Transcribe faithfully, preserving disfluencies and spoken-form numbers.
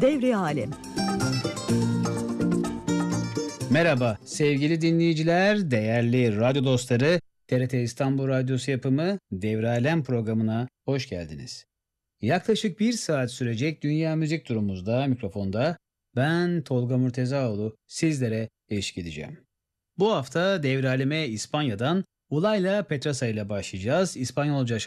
Devri Alem. Merhaba sevgili dinleyiciler, değerli radyo dostları. T R T İstanbul Radyosu yapımı Devri Alem programına hoş geldiniz. Yaklaşık bir saat sürecek Dünya Müzik turumuzda mikrofonda ben Tolga Murtezaoğlu sizlere eşlik edeceğim. Bu hafta Devri Alem'e İspanya'dan Ulayla Petrasa ile başlayacağız. İspanyolca